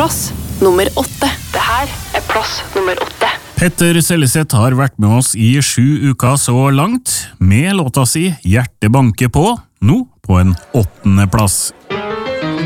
plass nummer 8. Det her plass nummer 8. Petter Selleseth har vært med oss i 7 uker så langt, med låta si Hjerte banke på, nå på en 8. plass.